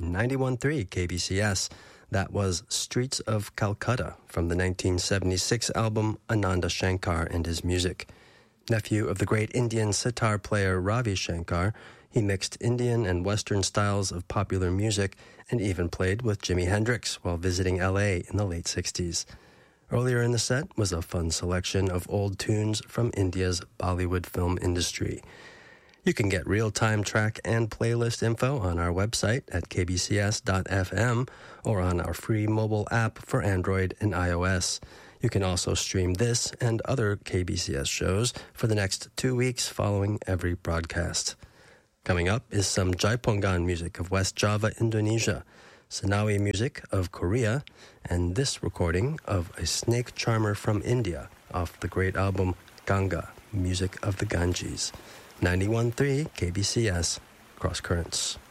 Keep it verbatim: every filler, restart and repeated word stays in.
ninety-one point three K B C S. That was Streets of Calcutta from the nineteen seventy-six album Ananda Shankar and His Music. Nephew of the great Indian sitar player Ravi Shankar, he mixed Indian and Western styles of popular music and even played with Jimi Hendrix while visiting L A in the late sixties. Earlier in the set was a fun selection of old tunes from India's Bollywood film industry. You can get real-time track and playlist info on our website at k b c s dot f m or on our free mobile app for Android and iOS. You can also stream this and other K B C S shows for the next two weeks following every broadcast. Coming up is some Jaipongan music of West Java, Indonesia, Senawi music of Korea, and this recording of a snake charmer from India off the great album Ganga, Music of the Ganges. ninety-one point three K B C S, Cross Currents.